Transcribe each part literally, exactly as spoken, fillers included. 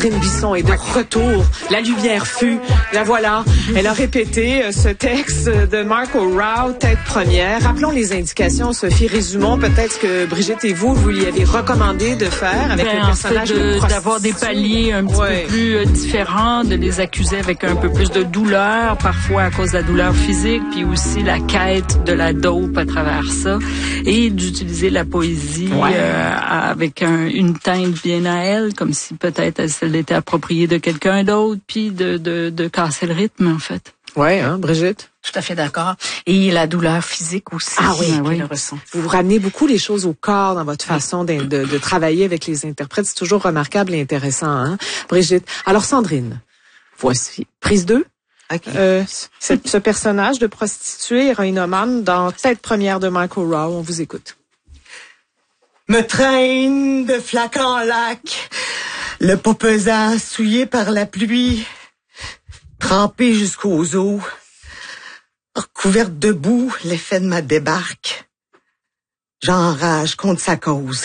Sandrine Bisson est de retour. La lumière fut. La voilà. Elle a répété ce texte de Mark O'Rourke, tête première. Rappelons les indications, Sophie. Résumons peut-être ce que Brigitte et vous, vous lui avez recommandé de faire avec ben, le personnage en fait, de, de d'avoir des paliers un petit ouais. peu plus euh, différents, de les accuser avec un peu plus de douleur, parfois à cause de la douleur physique, puis aussi la quête de la dope à travers ça, et d'utiliser la poésie ouais. euh, avec un, une teinte bien à elle, comme si peut-être elle était appropriée de quelqu'un d'autre, puis de, de, de casser le rythme, en fait. Ouais, hein, Brigitte? Tout à fait d'accord. Et la douleur physique aussi. Ah oui, oui. Le ressent. Vous ramenez beaucoup les choses au corps dans votre façon de, de, de travailler avec les interprètes. C'est toujours remarquable et intéressant, hein, Brigitte? Alors, Sandrine, voici. Prise deux. Okay. Euh, ce, ce personnage de prostituée héroïnomane dans Tête première de Mark O'Rourke. On vous écoute. Me traîne de flaque en lac, le pas pesant, souillé par la pluie, trempé jusqu'aux os, recouverte de boue, l'effet de ma débarque. J'enrage contre sa cause.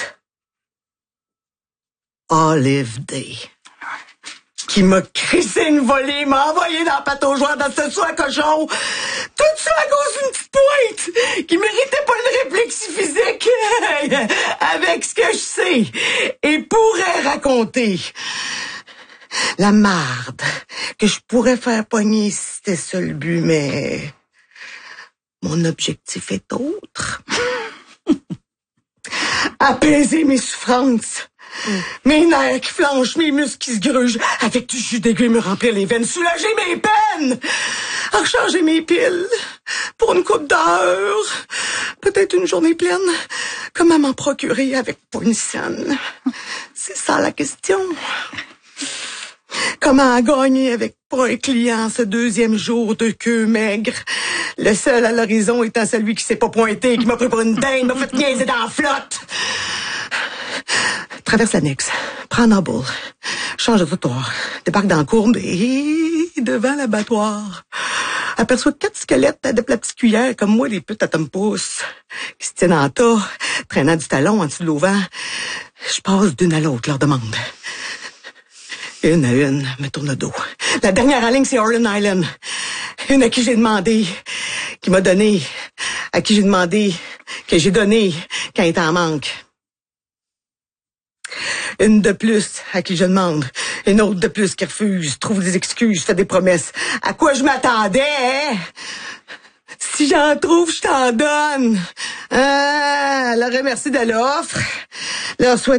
Olive Day, qui m'a crissé une volée, m'a envoyé dans le pataugeoire dans ce soir cochon. Tout ça à cause d'une petite pointe qui méritait pas une réplique si physique avec ce que je sais et pourrais raconter. La marde que je pourrais faire pogner si c'était ça le but, mais mon objectif est autre. Apaiser mes souffrances. Mm. Mes nerfs qui flanchent, mes muscles qui se grugent, avec du jus d'aiguille me remplir les veines, soulager mes peines, recharger mes piles pour une coupe d'heures, peut-être une journée pleine. Comment m'en procurer avec pas une scène? C'est ça la question. Comment gagner avec pas un client ce deuxième jour de queue maigre? Le seul à l'horizon étant celui qui s'est pas pointé, qui m'a pris pour une dinde, m'a fait niaiser dans la flotte. Traverse l'annexe, prends Noble, change de trottoir, débarque dans la courbe et devant l'abattoir. Aperçois quatre squelettes de la petite cuillère comme moi, des putes à tom pouce, qui se tiennent en tas, traînant du talon en dessous de l'auvent. Je passe d'une à l'autre, leur demande. Une à une, me tourne le dos. La dernière en ligne, c'est Orlin Island. Une à qui j'ai demandé, qui m'a donné, à qui j'ai demandé, que j'ai donné quand il était en manque. Une de plus à qui je demande, une autre de plus qui refuse, trouve des excuses, fait des promesses. À quoi je m'attendais, hein? Si j'en trouve, je t'en donne. Ah, elle aurait merci de l'offre. Leur souhaite